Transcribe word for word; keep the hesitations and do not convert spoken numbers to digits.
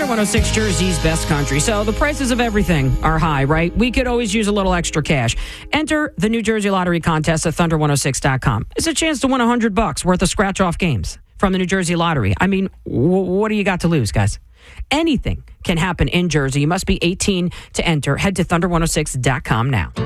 Thunder one oh six, Jersey's best country. So the prices of everything are high, right? We could always use a little extra cash. Enter the New Jersey Lottery contest at thunder one oh six dot com. It's a chance to win one hundred bucks worth of scratch-off games from the New Jersey Lottery. I mean, w- what do you got to lose, guys? Anything can happen in Jersey. You must be eighteen to enter. Head to thunder one oh six dot com now.